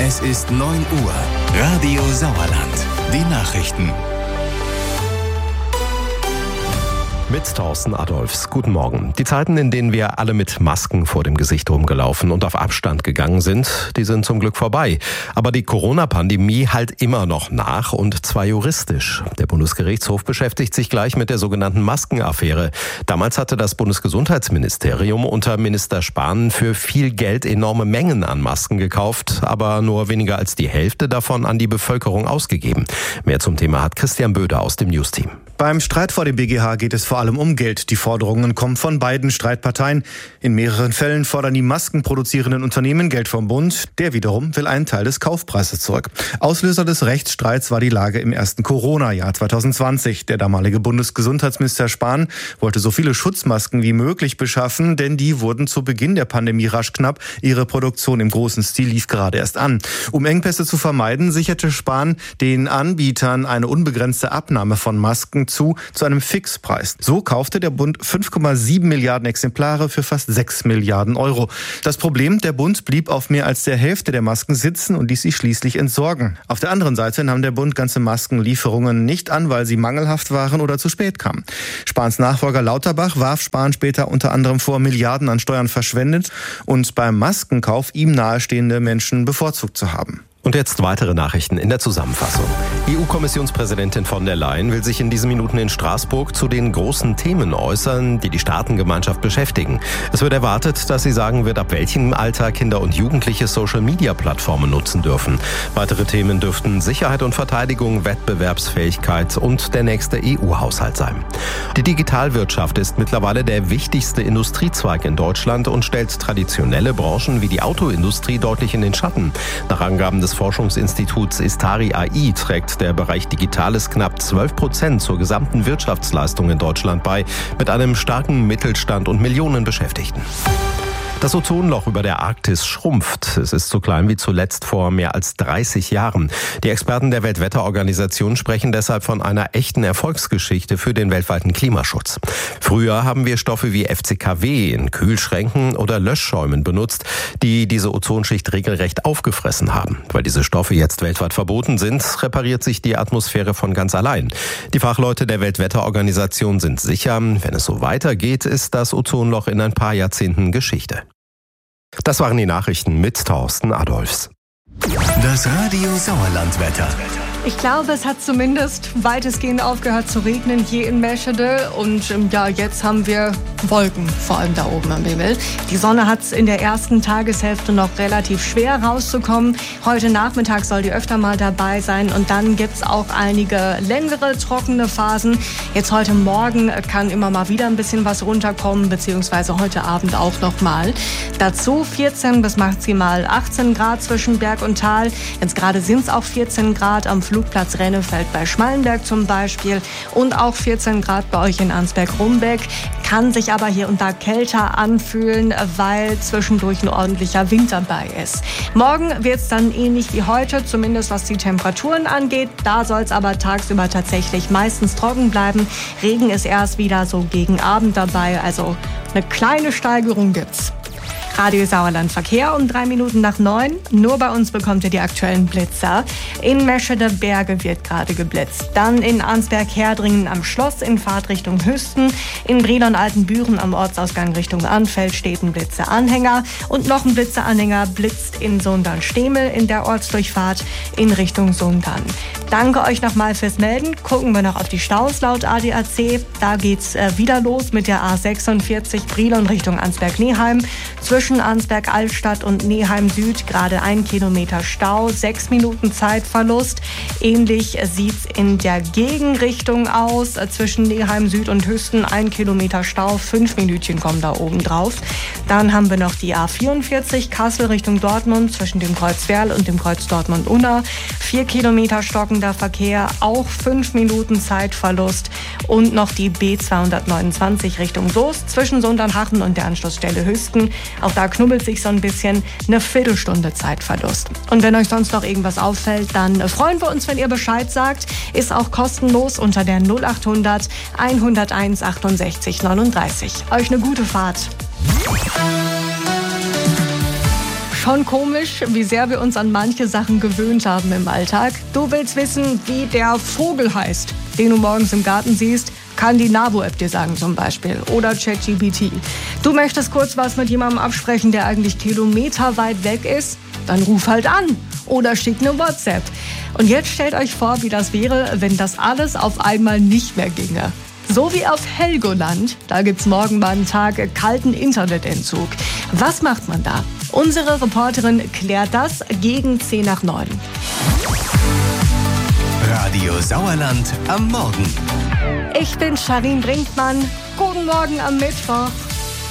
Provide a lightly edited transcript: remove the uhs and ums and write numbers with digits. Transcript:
Es ist 9 Uhr. Radio Sauerland. Die Nachrichten. Mit Thorsten Adolfs. Guten Morgen. Die Zeiten, in denen wir alle mit Masken vor dem Gesicht rumgelaufen und auf Abstand gegangen sind, die sind zum Glück vorbei. Aber die Corona-Pandemie hallt immer noch nach, und zwar juristisch. Der Bundesgerichtshof beschäftigt sich gleich mit der sogenannten Maskenaffäre. Damals hatte das Bundesgesundheitsministerium unter Minister Spahn für viel Geld enorme Mengen an Masken gekauft, aber nur weniger als die Hälfte davon an die Bevölkerung ausgegeben. Mehr zum Thema hat Christian Böder aus dem News-Team. Beim Streit vor dem BGH geht es vor allem um Geld. Die Forderungen kommen von beiden Streitparteien. In mehreren Fällen fordern die maskenproduzierenden Unternehmen Geld vom Bund. Der wiederum will einen Teil des Kaufpreises zurück. Auslöser des Rechtsstreits war die Lage im ersten Corona-Jahr 2020. Der damalige Bundesgesundheitsminister Spahn wollte so viele Schutzmasken wie möglich beschaffen, denn die wurden zu Beginn der Pandemie rasch knapp. Ihre Produktion im großen Stil lief gerade erst an. Um Engpässe zu vermeiden, sicherte Spahn den Anbietern eine unbegrenzte Abnahme von Masken zu einem Fixpreis. So kaufte der Bund 5,7 Milliarden Exemplare für fast 6 Milliarden Euro. Das Problem, der Bund blieb auf mehr als der Hälfte der Masken sitzen und ließ sie schließlich entsorgen. Auf der anderen Seite nahm der Bund ganze Maskenlieferungen nicht an, weil sie mangelhaft waren oder zu spät kamen. Spahns Nachfolger Lauterbach warf Spahn später unter anderem vor, Milliarden an Steuern verschwendet und beim Maskenkauf ihm nahestehende Menschen bevorzugt zu haben. Und jetzt weitere Nachrichten in der Zusammenfassung. EU-Kommissionspräsidentin von der Leyen will sich in diesen Minuten in Straßburg zu den großen Themen äußern, die die Staatengemeinschaft beschäftigen. Es wird erwartet, dass sie sagen wird, ab welchem Alter Kinder und Jugendliche Social-Media-Plattformen nutzen dürfen. Weitere Themen dürften Sicherheit und Verteidigung, Wettbewerbsfähigkeit und der nächste EU-Haushalt sein. Die Digitalwirtschaft ist mittlerweile der wichtigste Industriezweig in Deutschland und stellt traditionelle Branchen wie die Autoindustrie deutlich in den Schatten. Nach Angaben des Forschungsinstituts Istari AI trägt der Bereich Digitales knapp 12% zur gesamten Wirtschaftsleistung in Deutschland bei, mit einem starken Mittelstand und Millionen Beschäftigten. Das Ozonloch über der Arktis schrumpft. Es ist so klein wie zuletzt vor mehr als 30 Jahren. Die Experten der Weltwetterorganisation sprechen deshalb von einer echten Erfolgsgeschichte für den weltweiten Klimaschutz. Früher haben wir Stoffe wie FCKW in Kühlschränken oder Löschschäumen benutzt, die diese Ozonschicht regelrecht aufgefressen haben. Weil diese Stoffe jetzt weltweit verboten sind, repariert sich die Atmosphäre von ganz allein. Die Fachleute der Weltwetterorganisation sind sicher, wenn es so weitergeht, ist das Ozonloch in ein paar Jahrzehnten Geschichte. Das waren die Nachrichten mit Thorsten Adolfs. Das Radio Sauerland-Wetter. Ich glaube, es hat zumindest weitestgehend aufgehört zu regnen hier in Meschede. Und jetzt haben wir Wolken, vor allem da oben am Himmel. Die Sonne hat es in der ersten Tageshälfte noch relativ schwer rauszukommen. Heute Nachmittag soll die öfter mal dabei sein. Und dann gibt es auch einige längere, trockene Phasen. Jetzt heute Morgen kann immer mal wieder ein bisschen was runterkommen, beziehungsweise heute Abend auch noch mal. Dazu 14 bis maximal 18 Grad zwischen Berg und Tal. Jetzt gerade sind es auch 14 Grad am Flugplatz Rennefeld bei Schmallenberg zum Beispiel und auch 14 Grad bei euch in Arnsberg-Rumbeck. Kann sich aber hier und da kälter anfühlen, weil zwischendurch ein ordentlicher Wind dabei ist. Morgen wird es dann ähnlich wie heute, zumindest was die Temperaturen angeht. Da soll es aber tagsüber tatsächlich meistens trocken bleiben. Regen ist erst wieder so gegen Abend dabei, also eine kleine Steigerung gibt's. Radio Sauerland Verkehr um 3 Minuten nach 9. Nur bei uns bekommt ihr die aktuellen Blitzer. In Meschede Berge wird gerade geblitzt. Dann in Arnsberg-Herdringen am Schloss in Fahrtrichtung Hüsten. In Brilon-Altenbüren am Ortsausgang Richtung Anfeld steht ein Blitzeranhänger. Und noch ein Blitzeranhänger blitzt in Sundern-Stemel in der Ortsdurchfahrt in Richtung Sundern. Danke euch nochmal fürs Melden. Gucken wir noch auf die Staus laut ADAC. Da geht's wieder los mit der A46 Brilon Richtung Arnsberg-Neheim. Zwischen Arnsberg-Altstadt und Neheim Süd gerade 1 Kilometer Stau, 6 Minuten Zeitverlust. Ähnlich sieht's in der Gegenrichtung aus. Zwischen Neheim Süd und Hüsten 1 Kilometer Stau, 5 Minütchen kommen da oben drauf. Dann haben wir noch die A44 Kassel Richtung Dortmund zwischen dem Kreuz Werl und dem Kreuz Dortmund-Unna. 4 Kilometer stockender Verkehr, auch 5 Minuten Zeitverlust. Und noch die B229 Richtung Soest zwischen Sundernhachen und der Anschlussstelle Hüsten. Auch da knubbelt sich so ein bisschen, eine Viertelstunde Zeitverlust. Und wenn euch sonst noch irgendwas auffällt, dann freuen wir uns, wenn ihr Bescheid sagt. Ist auch kostenlos unter der 0800 101 68 39. Euch eine gute Fahrt. Schon komisch, wie sehr wir uns an manche Sachen gewöhnt haben im Alltag. Du willst wissen, wie der Vogel heißt, den du morgens im Garten siehst? Kann die NABU-App dir sagen zum Beispiel oder ChatGPT. Du möchtest kurz was mit jemandem absprechen, der eigentlich kilometerweit weg ist? Dann ruf halt an oder schick eine WhatsApp. Und jetzt stellt euch vor, wie das wäre, wenn das alles auf einmal nicht mehr ginge. So wie auf Helgoland, da gibt's morgen mal einen Tag kalten Internetentzug. Was macht man da? Unsere Reporterin klärt das gegen 8:50. Radio Sauerland am Morgen. Ich bin Charlene Brinkmann. Guten Morgen am Mittwoch.